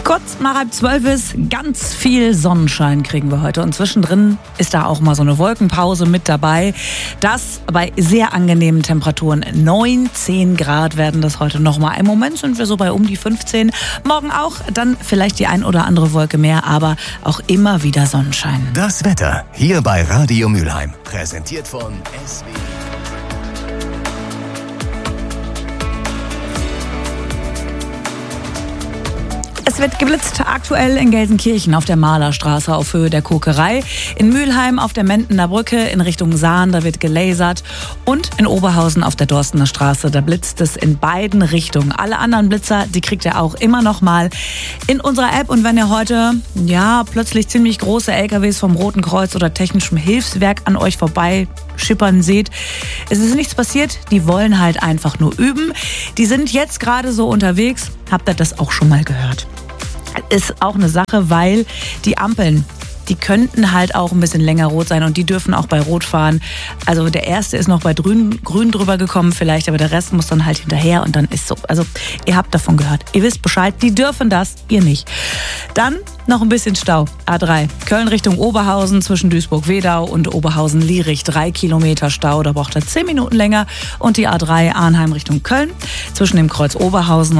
Kurz nach 11:30 ist, ganz viel Sonnenschein kriegen wir heute. Und zwischendrin ist da auch mal so eine Wolkenpause mit dabei. Das bei sehr angenehmen Temperaturen. 9-10 Grad werden das heute nochmal. Im Moment sind wir so bei um die 15. Morgen auch, dann vielleicht die ein oder andere Wolke mehr, aber auch immer wieder Sonnenschein. Das Wetter hier bei Radio Mülheim. Präsentiert von SW. Es wird geblitzt, aktuell in Gelsenkirchen auf der Malerstraße auf Höhe der Kokerei, in Mülheim auf der Mentener Brücke in Richtung Sahn, da wird gelasert und in Oberhausen auf der Dorstener Straße, da blitzt es in beiden Richtungen. Alle anderen Blitzer, die kriegt ihr auch immer noch mal in unserer App. Und wenn ihr heute plötzlich ziemlich große LKWs vom Roten Kreuz oder Technischem Hilfswerk an euch vorbei schippern seht, es ist nichts passiert, die wollen halt einfach nur üben. Die sind jetzt gerade so unterwegs, habt ihr das auch schon mal gehört? Ist auch eine Sache, weil die Ampeln, die könnten halt auch ein bisschen länger rot sein und die dürfen auch bei Rot fahren. Also der erste ist noch bei Grün drüber gekommen vielleicht, aber der Rest muss dann halt hinterher und dann ist so. Also ihr habt davon gehört, ihr wisst Bescheid, die dürfen das, ihr nicht. Dann noch ein bisschen Stau. A3, Köln Richtung Oberhausen zwischen Duisburg-Wedau und Oberhausen-Lierich. 3 Kilometer Stau, da braucht er 10 Minuten länger. Und die A3 Arnheim Richtung Köln zwischen dem Kreuz Oberhausen